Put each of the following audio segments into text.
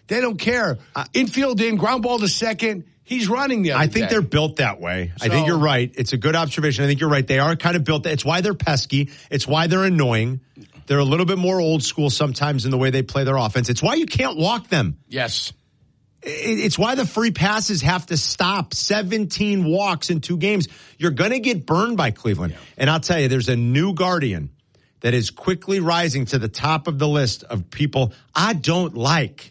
They don't care. Infield in, ground ball to second. He's running the other I think day. they're built that way. I think you're right. It's a good observation. I think you're right. They are kind of built. It's why they're pesky. It's why they're annoying. They're a little bit more old school sometimes in the way they play their offense. It's why you can't walk them. Yes. It's why the free passes have to stop. 17 walks in 2 games. You're going to get burned by Cleveland. Yeah. And I'll tell you, there's a new Guardian that is quickly rising to the top of the list of people I don't like.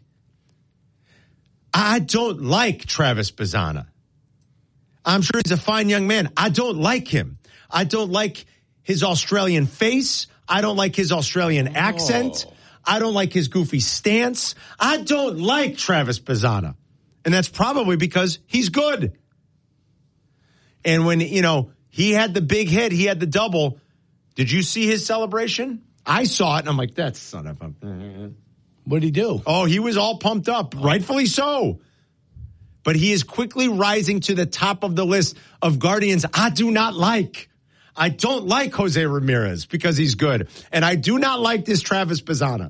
I don't like Travis Bazzana. I'm sure he's a fine young man. I don't like him. I don't like his Australian face. I don't like his Australian accent. I don't like his goofy stance. I don't like Travis Bazzana. And that's probably because he's good. And when, he had the big hit, he had the double. Did you see his celebration? I saw it, and I'm like, that son of a... What did he do? Oh, he was all pumped up, rightfully so. But he is quickly rising to the top of the list of Guardians I do not like. I don't like Jose Ramirez because he's good. And I do not like this Travis Bazzana.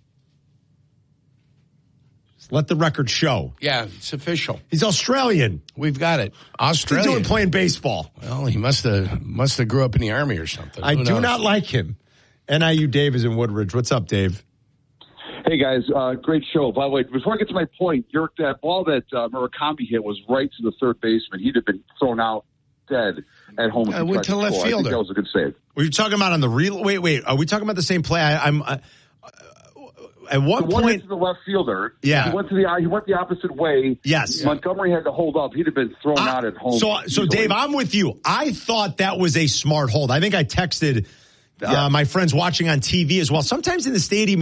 Just let the record show. Yeah, it's official. He's Australian. We've got it. Australian. What's he doing playing baseball? Well, he must have grew up in the Army or something. I do not like him. NIU Dave is in Woodridge. What's up, Dave? Hey, guys. Great show. By the way, before I get to my point, that ball that Murakami hit was right to the third baseman. He'd have been thrown out dead at home. Went to left fielder. I think that was a good save. Were you talking about on the real? Wait. Are we talking about the same play? I'm at what point? One to the left fielder. Yeah. He went the opposite way. Yes. Montgomery had to hold up. He'd have been thrown out at home. So Dave, I'm with you. I thought that was a smart hold. I think I texted my friends watching on TV as well. Sometimes in the stadium,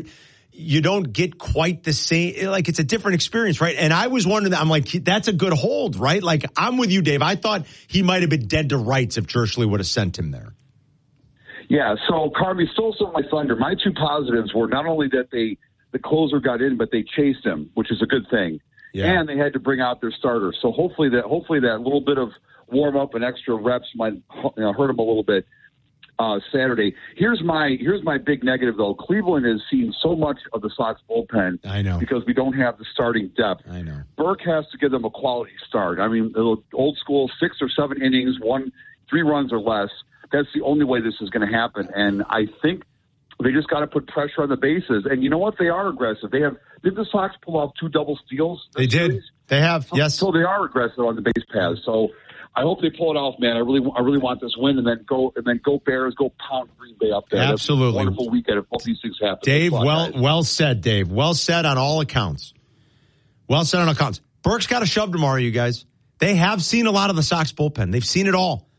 you don't get quite the same, like it's a different experience, right? And I was wondering, I'm like, that's a good hold, right? Like, I'm with you, Dave. I thought he might have been dead to rights if Jerschley would have sent him there. Yeah, so Carmi stole some of my thunder. My 2 positives were not only that the closer got in, but they chased him, which is a good thing. Yeah. And they had to bring out their starter. So hopefully that little bit of warm up and extra reps might hurt him a little bit. Saturday. Here's my big negative though. Cleveland has seen so much of the Sox bullpen. I know. Because we don't have the starting depth. I know. Burke has to give them a quality start. I mean, the old school 6 or 7 innings, 3 runs or less. That's the only way this is going to happen. And I think they just got to put pressure on the bases. And you know what? They are aggressive. Did the Sox pull off 2 double steals? They did. Series? They have. Yes. So they are aggressive on the base paths. So I hope they pull it off, man. I really want this win, and then go Bears, go pound Green Bay up there. Absolutely. That's a wonderful weekend if both these things happen. Dave, well said, Dave. Well said on all accounts. Well said on all accounts. Burke's got a shove tomorrow, you guys. They have seen a lot of the Sox bullpen. They've seen it all.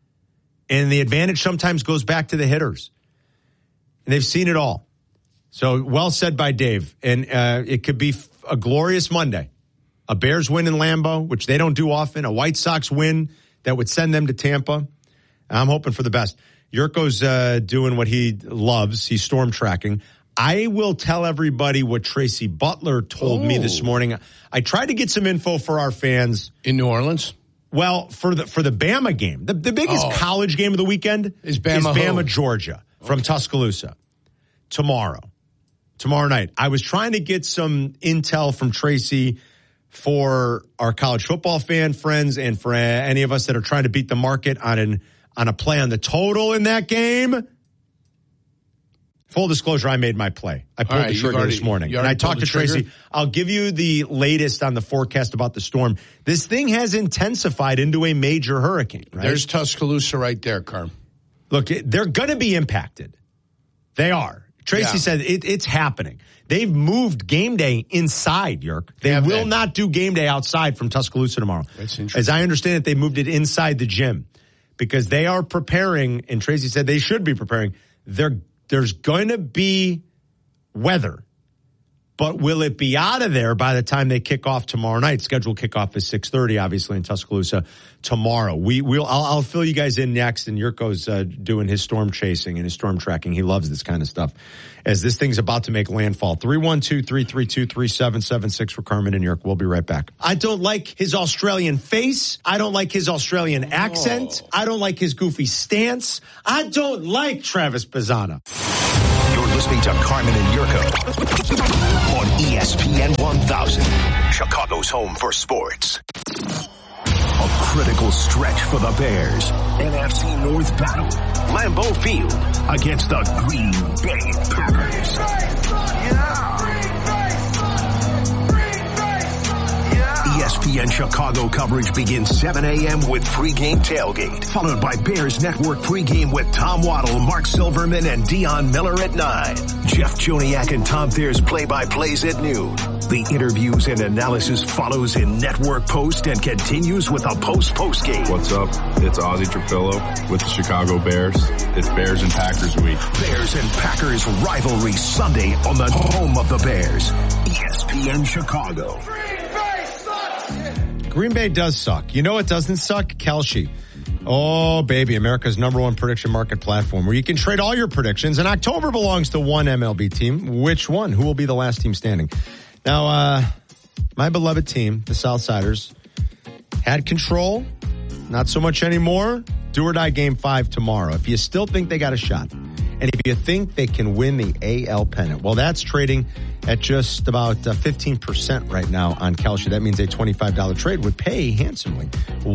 And the advantage sometimes goes back to the hitters. And they've seen it all. So well said by Dave. And it could be a glorious Monday. A Bears win in Lambeau, which they don't do often. A White Sox win that would send them to Tampa. I'm hoping for the best. Yurko's doing what he loves. He's storm tracking. I will tell everybody what Tracy Butler told me this morning. I tried to get some info for our fans. In New Orleans? Well, for the Bama game. The biggest college game of the weekend is Bama Georgia, from Tuscaloosa. Tomorrow night. I was trying to get some intel from Tracy for our college football fan friends and for any of us that are trying to beat the market on a play on the total in that game. Full disclosure, I made my play. I pulled the trigger this morning. And I talked to Tracy. I'll give you the latest on the forecast about the storm. This thing has intensified into a major hurricane. Right? There's Tuscaloosa right there, Carm. Look, they're going to be impacted. They are. Tracy said it's happening. They've moved game day inside, Yerk. They will not do game day outside from Tuscaloosa tomorrow. That's interesting. As I understand it, they moved it inside the gym because they are preparing, and Tracy said they should be preparing. There's going to be weather, but will it be out of there by the time they kick off tomorrow night? Scheduled kickoff is 6:30, obviously, in Tuscaloosa tomorrow. I'll fill you guys in next, and Yurko's doing his storm chasing and his storm tracking. He loves this kind of stuff. As this thing's about to make landfall. 312-332-3776 for Carmen and Yurko. We'll be right back. I don't like his Australian face. I don't like his Australian accent. I don't like his goofy stance. I don't like Travis Bazzana. You're listening to Carmen and Yurko on ESPN 1000, Chicago's home for sports. A critical stretch for the Bears. NFC North battle. Lambeau Field against the Green Bay Packers. ESPN Chicago coverage begins 7 a.m. with pregame tailgate, followed by Bears Network pregame with Tom Waddle, Mark Silverman, and Deion Miller at 9. Jeff Joniak and Tom Thayer's play-by-plays at noon. The interviews and analysis follows in network post and continues with a post-game. What's up? It's Ozzie Trapillo with the Chicago Bears. It's Bears and Packers week. Bears and Packers rivalry Sunday on the home of the Bears. ESPN Chicago. Green Bay does suck. You know what doesn't suck? Kalshi. Oh, baby, America's #1 prediction market platform where you can trade all your predictions. And October belongs to one MLB team. Which one? Who will be the last team standing? Now, my beloved team, the Southsiders, had control. Not so much anymore. Do or die game 5 tomorrow. If you still think they got a shot, and if you think they can win the AL pennant, well, that's trading at just about 15% right now on Kalshi. That means a $25 trade would pay handsomely,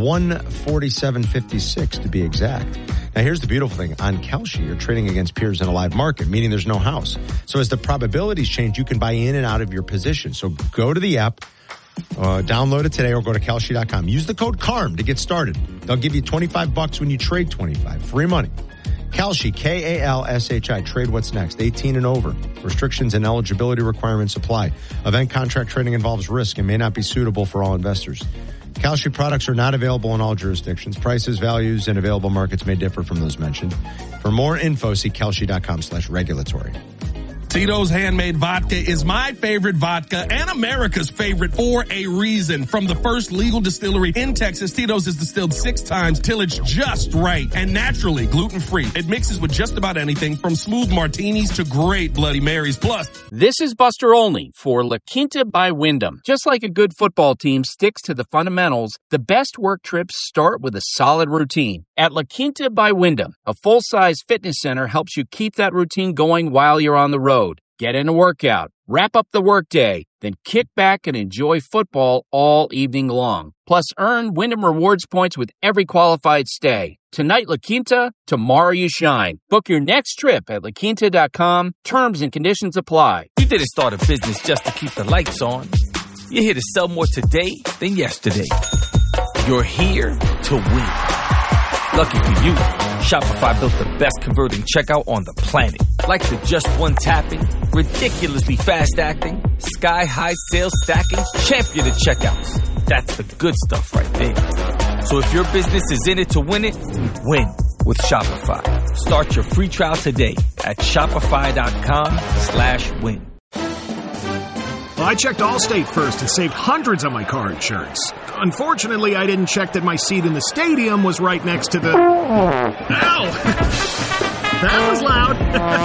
$147.56 to be exact. Now, here's the beautiful thing. On Kalshi, you're trading against peers in a live market, meaning there's no house. So as the probabilities change, you can buy in and out of your position. So go to the app, download it today, or go to Kalshi.com. Use the code KARM to get started. They'll give you $25 when you trade $25. Free money. Kalshi, Kalshi. Trade what's next. 18 and over. Restrictions and eligibility requirements apply. Event contract trading involves risk and may not be suitable for all investors. Kalshi products are not available in all jurisdictions. Prices, values, and available markets may differ from those mentioned. For more info, see Kalshi.com/regulatory. Tito's Handmade Vodka is my favorite vodka and America's favorite for a reason. From the first legal distillery in Texas, Tito's is distilled 6 times till it's just right and naturally gluten-free. It mixes with just about anything from smooth martinis to great Bloody Marys. Plus, this is Buster Olney for La Quinta by Wyndham. Just like a good football team sticks to the fundamentals, the best work trips start with a solid routine. At La Quinta by Wyndham, a full-size fitness center helps you keep that routine going while you're on the road. Get in a workout, wrap up the workday, then kick back and enjoy football all evening long. Plus, earn Wyndham Rewards points with every qualified stay. Tonight, La Quinta, tomorrow you shine. Book your next trip at LaQuinta.com. Terms and conditions apply. You didn't start a business just to keep the lights on. You're here to sell more today than yesterday. You're here to win. Lucky for you, Shopify built the best converting checkout on the planet. Like the just one tapping, ridiculously fast acting, sky-high sales stacking, champion of checkouts. That's the good stuff right there. So if your business is in it to win it, win with Shopify. Start your free trial today at shopify.com/win. Well, I checked Allstate first and saved hundreds on my car insurance. Unfortunately, I didn't check that my seat in the stadium was right next to the... Ow! That was loud.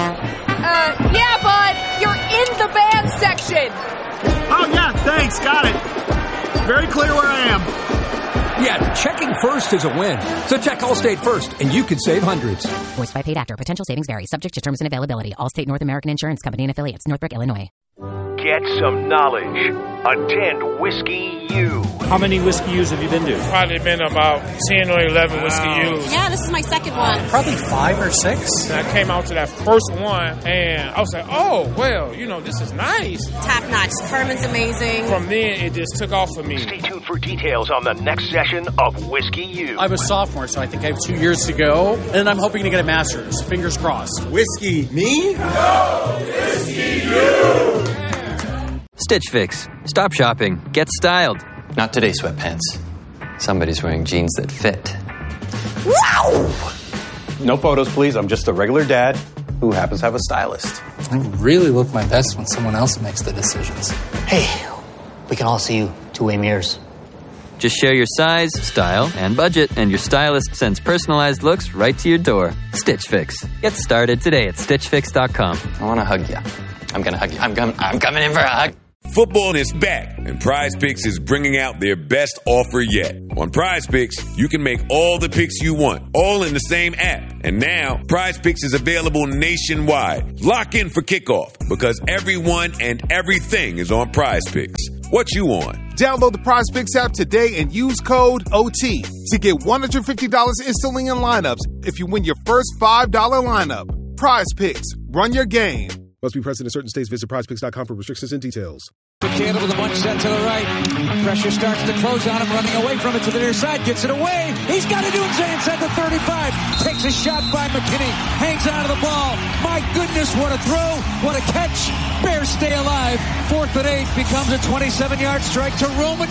Yeah, bud. You're in the band section. Oh, yeah, thanks. Got it. Very clear where I am. Yeah, checking first is a win. So check Allstate first, and you could save hundreds. Voiced by paid actor. Potential savings vary. Subject to terms and availability. Allstate North American Insurance Company and Affiliates. Northbrook, Illinois. Get some knowledge. Attend Whiskey U. How many Whiskey U's have you been to? Probably been about 10 or 11 Whiskey U's. Yeah, this is my second one. Probably 5 or 6. And I came out to that first one, and I was like, oh, well, this is nice. Top notch. Herman's amazing. From then, it just took off for me. Stay tuned for details on the next session of Whiskey U. I'm a sophomore, so I think I have 2 years to go, and I'm hoping to get a master's. Fingers crossed. Whiskey me? No! Whiskey you! Stitch Fix. Stop shopping. Get styled. Not today, sweatpants. Somebody's wearing jeans that fit. Wow! No photos, please. I'm just a regular dad who happens to have a stylist. I really look my best when someone else makes the decisions. Hey, we can all see you two-way mirrors. Just share your size, style, and budget, and your stylist sends personalized looks right to your door. Stitch Fix. Get started today at StitchFix.com. I want to hug you. I'm going to hug you. I'm coming in for a hug. Football is back, and Prize Picks is bringing out their best offer yet. On Prize Picks, you can make all the picks you want, all in the same app. And now, Prize Picks is available nationwide. Lock in for kickoff, because everyone and everything is on Prize Picks. What you on? Download the Prize Picks app today and use code OT to get $150 instantly in lineups if you win your first $5 lineup. Prize Picks. Run your game. Must be present in certain states. Visit prizepicks.com for restrictions and details. Candle with a bunch set to the right. Pressure starts to close on him, running away from it to the near side. Gets it away. He's got it Dunze inside the 35. Takes a shot by McKinney. Hangs on to the ball. My goodness, what a throw. What a catch. Bears stay alive. 4th and 8 becomes a 27-yard strike to Roman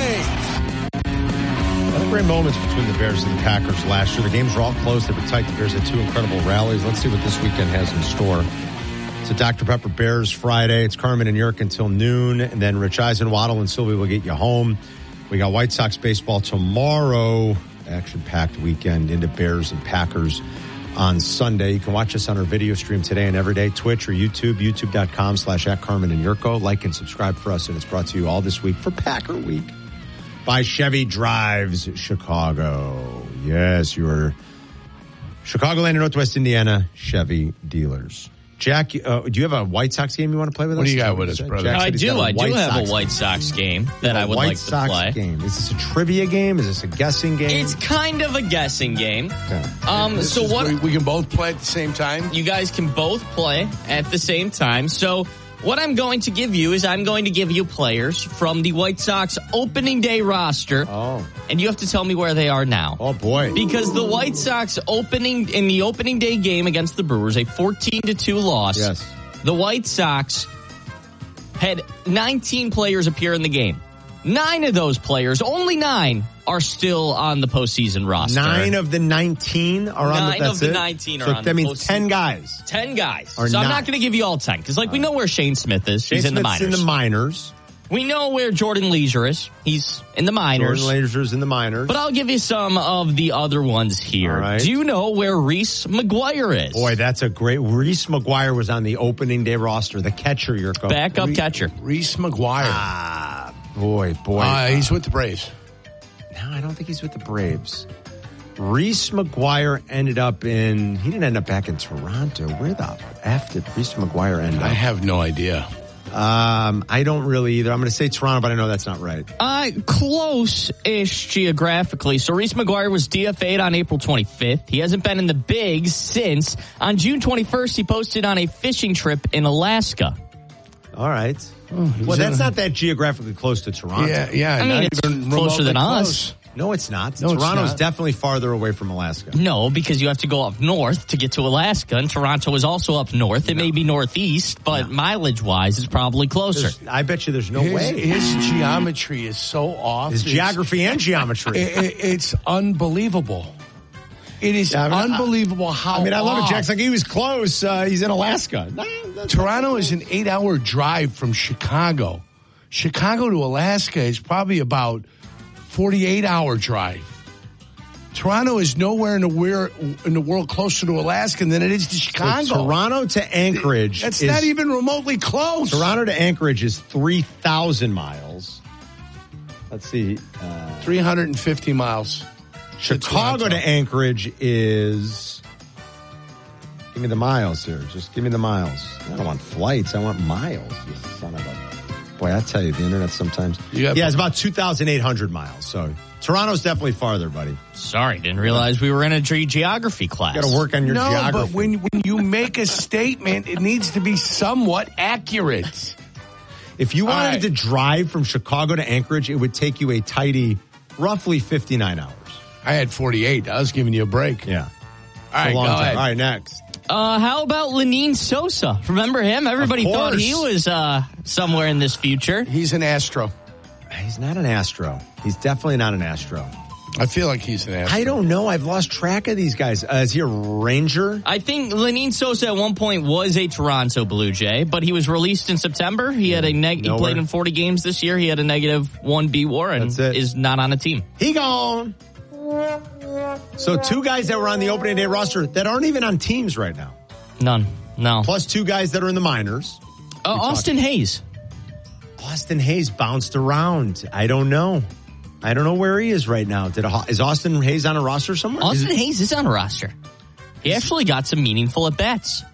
Dunze. Great moments between the Bears and the Packers last year. The games were all close. They were tight. The Bears had 2 incredible rallies. Let's see what this weekend has in store. It's a Dr. Pepper Bears Friday. It's Carmen and Yerk until noon. And then Rich Eisen, Waddle, and Sylvie will get you home. We got White Sox baseball tomorrow. Action-packed weekend into Bears and Packers on Sunday. You can watch us on our video stream today and every day. Twitch or YouTube, youtube.com/@Carmen and Yerko. Like and subscribe for us. And it's brought to you all this week for Packer Week by Chevy Drives Chicago. Yes, your Chicagoland and Northwest Indiana Chevy dealers. Jack, do you have a White Sox game you want to play with us? What do you got with us, brother? I do have a White Sox game that I would like to play. White Sox game. Is this a trivia game? Is this a guessing game? It's kind of a guessing game. Okay. So what? We can both play at the same time? You guys can both play at the same time. So what I'm going to give you is I'm going to give you players from the White Sox opening day roster. Oh. And you have to tell me where they are now. Oh, boy. Because the White Sox in the opening day game against the Brewers, a 14-2 loss. Yes. The White Sox had 19 players appear in the game. 9 of those players, only 9, are still on the postseason roster. 9 of the 19 are on the 9 of the 19 are on the postseason. That means 10 guys. 10 guys. So I'm not going to give you all 10, because we know where Shane Smith is. He's in the minors. in the minors. We know where Jordan Leisure is. He's in the minors. Jordan Leisure's in the minors. But I'll give you some of the other ones here. Right. Do you know where Reese McGuire is? Boy, that's a great... Reese McGuire was on the opening day roster. The catcher, your coach. Backup catcher. Reese McGuire. Boy. He's with the Braves. No, I don't think he's with the Braves. Reese McGuire ended up in... He didn't end up back in Toronto. Where the F did Reese McGuire end up? I have no idea. I don't really either. I'm going to say Toronto, but I know that's not right. Close-ish geographically. So Reese McGuire was DFA'd on April 25th. He hasn't been in the bigs since. On June 21st, he posted on a fishing trip in Alaska. All right. Well, that's not that geographically close to Toronto. Yeah. I mean, it's closer than us. No, it's not. No, Toronto's definitely farther away from Alaska. No, because you have to go up north to get to Alaska, and Toronto is also up north. It may be northeast, but mileage-wise, it's probably closer. I bet you there's no way. His geometry is so off. His geography and geometry. It's unbelievable. It is unbelievable how I love it, off. Jack's like, he was close. He's in Alaska. Toronto is an 8-hour drive from Chicago. Chicago to Alaska is probably about 48-hour drive. Toronto is nowhere in the world closer to Alaska than it is to Chicago. So Toronto to Anchorage. That's not even remotely close. Toronto to Anchorage is 3,000 miles. Let's see. 350 miles. Chicago to Anchorage is... Give me the miles here. Just give me the miles. I don't want flights. I want miles. You son of a... Boy, I tell you, the internet sometimes... Yeah, it's about 2,800 miles. So Toronto's definitely farther, buddy. Sorry, didn't realize we were in a geography class. Got to work on your geography. No, but when you make a statement, it needs to be somewhat accurate. If you wanted to drive from Chicago to Anchorage, it would take you a tidy, roughly 59 hours. I had 48. I was giving you a break. Yeah. All right, go ahead. All right, next. How about Lenyn Sosa? Remember him? Everybody thought he was somewhere in this future. He's an Astro. He's not an Astro. He's definitely not an Astro. I feel like he's an Astro. I don't know. I've lost track of these guys. Is he a Ranger? I think Lenyn Sosa at one point was a Toronto Blue Jay, but he was released in September. He had he played in 40 games this year. He had a -1 WAR and is not on a team. He gone. So 2 guys that were on the opening day roster that aren't even on teams right now. None. No. Plus 2 guys that are in the minors. Austin Hayes. Austin Hayes bounced around. I don't know where he is right now. Is Austin Hayes on a roster somewhere? Austin Hayes is on a roster. He actually got some meaningful at-bats.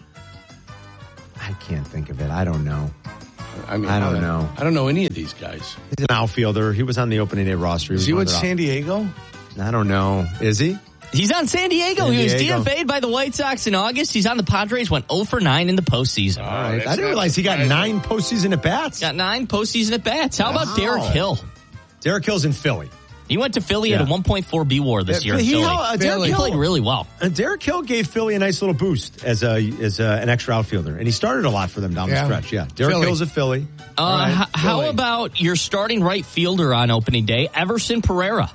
I can't think of it. I don't know. I mean, I don't know. I don't know any of these guys. He's an outfielder. He was on the opening day roster. Is he with San Diego? I don't know. Is he? He's on San Diego. He was DFA'd by the White Sox in August. He's on the Padres, went 0 for 9 in the postseason. All right. I didn't realize he got 9 postseason at-bats. Got 9 postseason at-bats. How about Derek Hill? Derek Hill's in Philly. He went to Philly at a 1.4 BWAR this year in Philly. He played really well. And Derek Hill gave Philly a nice little boost as an extra outfielder. And he started a lot for them down the stretch. Yeah. Derek Hill's a Philly. How about your starting right fielder on opening day, Everson Pereira?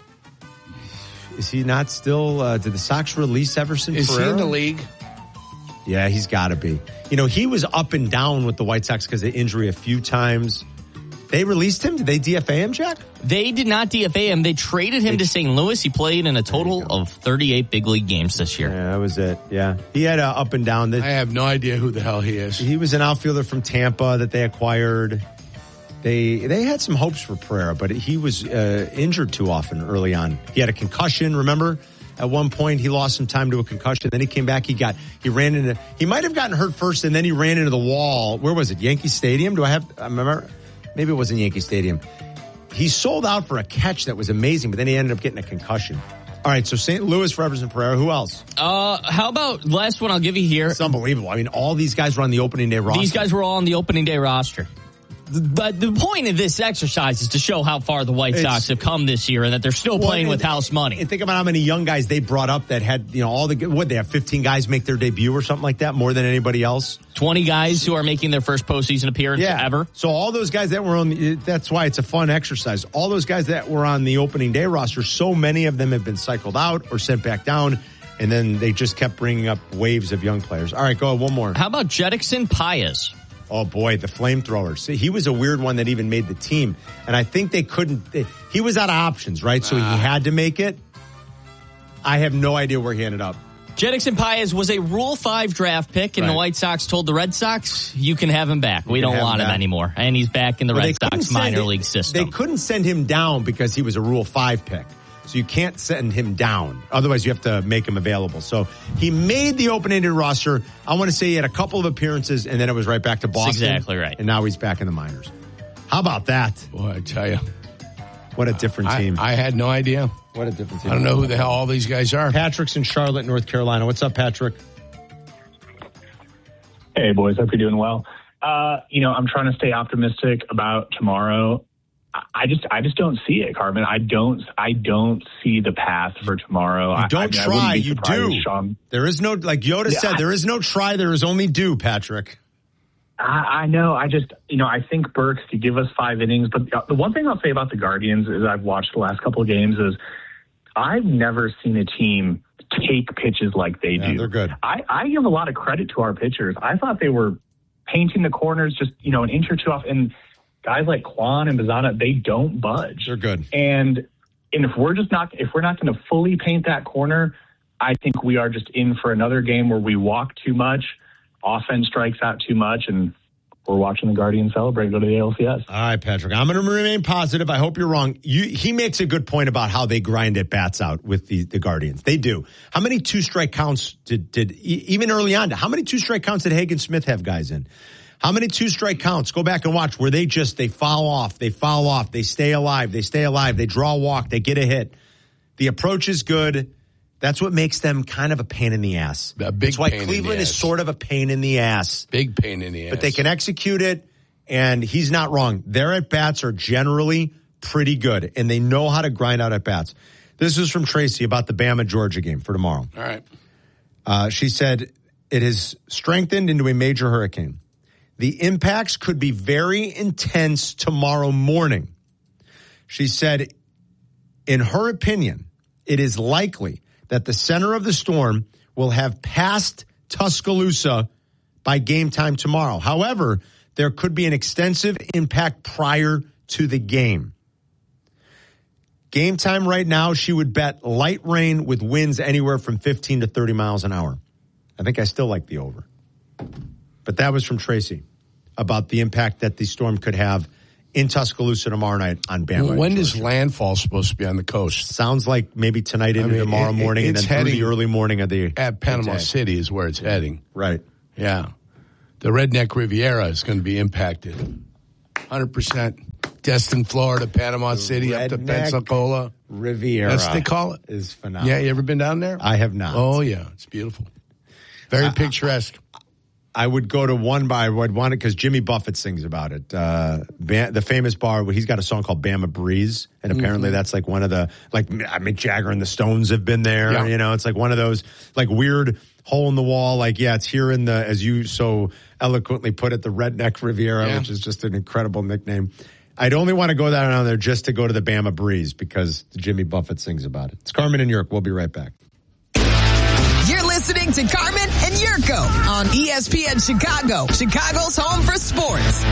Is he not still? Did the Sox release Everson Pereira? Is he in the league? Yeah, he's got to be. You know, he was up and down with the White Sox because of injury a few times. They released him? Did they DFA him, Jack? They did not DFA him. They traded him to St. Louis. He played in a total of 38 big league games this year. Yeah, that was it. Yeah. He had up and down. I have no idea who the hell he is. He was an outfielder from Tampa that they acquired. They had some hopes for Pereira, but he was injured too often early on. He had a concussion, remember? At one point, he lost some time to a concussion. Then he came back. He might have gotten hurt first, and then he ran into the wall. Where was it? Yankee Stadium? I remember? Maybe it wasn't Yankee Stadium. He sold out for a catch that was amazing, but then he ended up getting a concussion. All right, so St. Louis for Everson Pereira. Who else? How about last one I'll give you here? It's unbelievable. I mean, all these guys were on the opening day roster. These guys were all on the opening day roster. But the point of this exercise is to show how far the White Sox have come this year and that they're still playing with house money. And think about how many young guys they brought up that had, they have 15 guys make their debut or something like that, more than anybody else. 20 guys who are making their first postseason appearance ever. So all those guys that were that's why it's a fun exercise. All those guys that were on the opening day roster, so many of them have been cycled out or sent back down. And then they just kept bringing up waves of young players. All right, go one more. How about Jetixson Paez? Oh, boy, the flamethrower. See, he was a weird one that even made the team. And I think he was out of options, right? So he had to make it. I have no idea where he ended up. Jetixson Paez was a Rule 5 draft pick, and the White Sox told the Red Sox, you can have him back. We don't want him anymore. And he's back in the Red Sox minor league system. They couldn't send him down because he was a Rule 5 pick. So you can't send him down. Otherwise, you have to make him available. So he made the open-ended roster. I want to say he had a couple of appearances, and then it was right back to Boston. That's exactly right. And now he's back in the minors. How about that? Boy, I tell you. What a different team. I had no idea. What a different team. I don't know who the hell all these guys are. Patrick's in Charlotte, North Carolina. What's up, Patrick? Hey, boys. Hope you're doing well. I'm trying to stay optimistic about tomorrow. I just don't see it, Carmen. I don't see the path for tomorrow. You don't try, you do. There is no, like Yoda said, there is no try, there is only do, Patrick. I know. I think Burks could give us 5 innings. But the one thing I'll say about the Guardians is I've watched the last couple of games is I've never seen a team take pitches like they do. They're good. I give a lot of credit to our pitchers. I thought they were painting the corners just, an inch or two off. And guys like Kwan and Bazana, they don't budge. They're good. And if we're not going to fully paint that corner, I think we are just in for another game where we walk too much, offense strikes out too much, and we're watching the Guardians celebrate, go to the ALCS. All right, Patrick. I'm going to remain positive. I hope you're wrong. He makes a good point about how they grind at bats out with the Guardians. They do. How many 2-strike counts did even early on, how many 2-strike counts did Hagen Smith have guys in? How many 2-strike counts? Go back and watch where they foul off, they stay alive, they draw a walk, they get a hit. The approach is good. That's what makes them kind of a pain in the ass. That's why Cleveland is sort of a pain in the ass. Big pain in the ass. But they can execute it, and he's not wrong. Their at-bats are generally pretty good, and they know how to grind out at-bats. This is from Tracy about the Bama-Georgia game for tomorrow. All right. She said, it has strengthened into a major hurricane. The impacts could be very intense tomorrow morning. She said, in her opinion, it is likely that the center of the storm will have passed Tuscaloosa by game time tomorrow. However, there could be an extensive impact prior to the game. Game time right now, she would bet light rain with winds anywhere from 15 to 30 miles an hour. I think I still like the over. But that was from Tracy. about the impact that the storm could have in Tuscaloosa tomorrow night on Bama. When is landfall supposed to be on the coast? Sounds like maybe tonight into tomorrow morning, and then through the early morning of the at Panama City is where it's heading. Right. Yeah. The Redneck Riviera is going to be impacted. 100%. Destin, Florida, Panama City, up to Pensacola. Riviera. That's what they call it. Is phenomenal. Yeah, you ever been down there? I have not. Oh, yeah. It's beautiful. Very picturesque. I would go to one bar. I would want it because Jimmy Buffett sings about it. The famous bar, he's got a song called Bama Breeze, and apparently that's like one of the, like Mick Jagger and the Stones have been there. Yeah. You know, it's like one of those like weird hole in the wall. Like, yeah, it's here in the, as you so eloquently put it, the Redneck Riviera, which is just an incredible nickname. I'd only want to go down there just to go to the Bama Breeze because Jimmy Buffett sings about it. It's Carmen and Yurko. We'll be right back. You're listening to Carmen and Yurko on ESPN Chicago, Chicago's home for sports.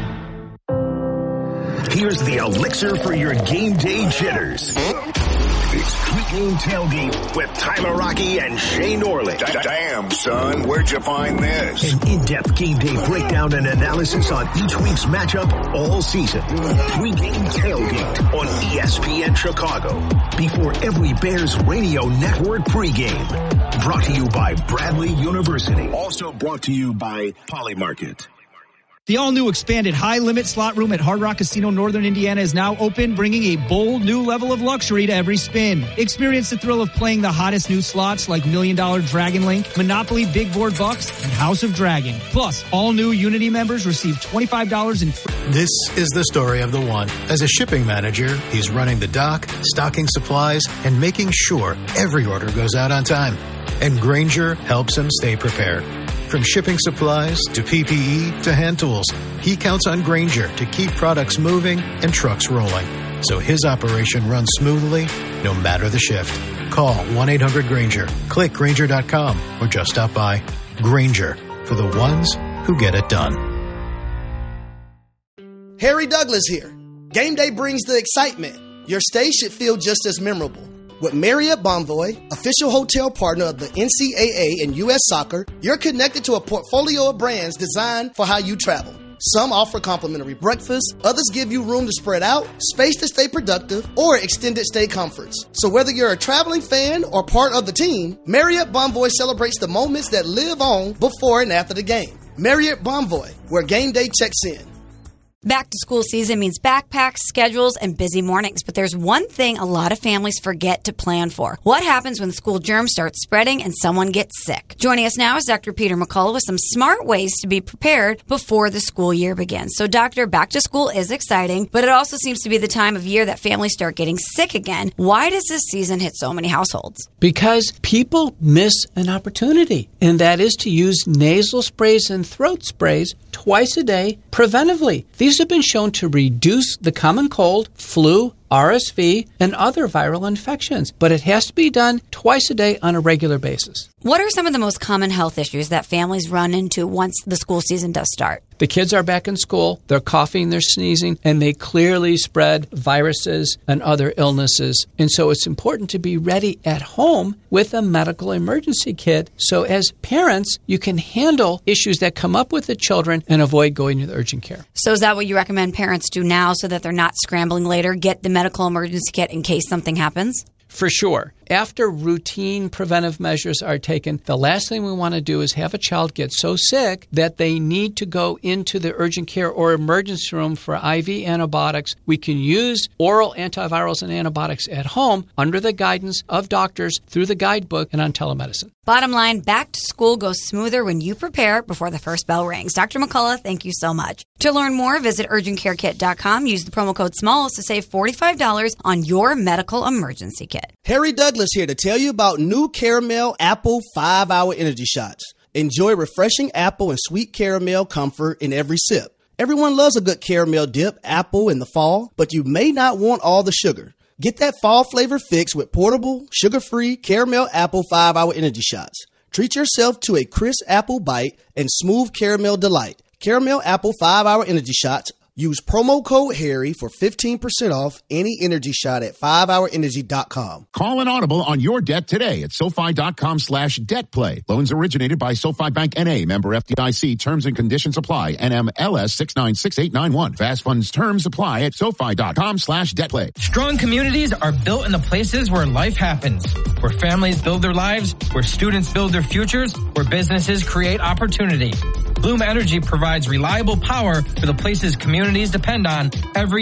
Here's the elixir for your game day jitters. It's Pregame Tailgate with Tyler Rocky and Shay Norling. Damn, son, where'd you find this? An in-depth game day breakdown and analysis on each week's matchup all season. Pregame Tailgate on ESPN Chicago. Before every Bears radio network pregame. Brought to you by Bradley University. Also brought to you by Polymarket. The all-new expanded high-limit slot room at Hard Rock Casino Northern Indiana is now open, bringing a bold new level of luxury to every spin. Experience the thrill of playing the hottest new slots like $1 Million Dragon Link, Monopoly Big Board Bucks, and House of Dragon. Plus, all new Unity members receive $25 in free. This is the story of the one. As a shipping manager, he's running the dock, stocking supplies, and making sure every order goes out on time. And Grainger helps him stay prepared. From shipping supplies to PPE to hand tools, he counts on Grainger to keep products moving and trucks rolling, so his operation runs smoothly no matter the shift. Call 1-800-GRAINGER, click Grainger.com, or just stop by. Grainger, for the ones who get it done. Harry Douglas here. Game day brings the excitement. Your stay should feel just as memorable. With Marriott Bonvoy, official hotel partner of the NCAA and U.S. Soccer, you're connected to a portfolio of brands designed for how you travel. Some offer complimentary breakfast, others give you room to spread out, space to stay productive, or extended stay comforts. So whether you're a traveling fan or part of the team, Marriott Bonvoy celebrates the moments that live on before and after the game. Marriott Bonvoy, where game day checks in. Back to school season means backpacks, schedules, and busy mornings. But there's one thing a lot of families forget to plan for. What happens when school germs start spreading and someone gets sick? Joining us now is Dr. Peter McCullough with some smart ways to be prepared before the school year begins. So, Doctor, back to school is exciting, but it also seems to be the time of year that families start getting sick again. Why does this season hit so many households? Because people miss an opportunity, and that is to use nasal sprays and throat sprays twice a day preventively. These have been shown to reduce the common cold, flu, RSV, and other viral infections, but it has to be done twice a day on a regular basis. What are some of the most common health issues that families run into once the school season does start? The kids are back in school, they're coughing, they're sneezing, and they clearly spread viruses and other illnesses. And so it's important to be ready at home with a medical emergency kit. So as parents, you can handle issues that come up with the children and avoid going to the urgent care. So is that what you recommend parents do now so that they're not scrambling later? Get the medical emergency kit in case something happens? For sure. After routine preventive measures are taken, the last thing we want to do is have a child get so sick that they need to go into the urgent care or emergency room for IV antibiotics. We can use oral antivirals and antibiotics at home under the guidance of doctors through the guidebook and on telemedicine. Bottom line, back to school goes smoother when you prepare before the first bell rings. Dr. McCullough, thank you so much. To learn more, visit urgentcarekit.com. Use the promo code SMALLS to save $45 on your medical emergency kit. Harry Douglas here to tell you about new Caramel Apple 5-Hour Energy Shots. Enjoy refreshing apple and sweet caramel comfort in every sip. Everyone loves a good caramel dip apple in the fall, but you may not want all the sugar. Get that fall flavor fix with portable, sugar-free Caramel Apple 5-Hour Energy Shots. Treat yourself to a crisp apple bite and smooth caramel delight. Caramel Apple 5-Hour Energy Shots, Use promo code Harry for 15% off any energy shot at 5hourenergy.com. Call an audible on your debt today at SoFi.com/debt play. Loans originated by SoFi Bank N.A. Member FDIC. Terms and conditions apply. NMLS 696891. Fast funds terms apply at SoFi.com/debt play. Strong communities are built in the places where life happens. Where families build their lives. Where students build their futures. Where businesses create opportunity. Bloom Energy provides reliable power for the places communities depend on every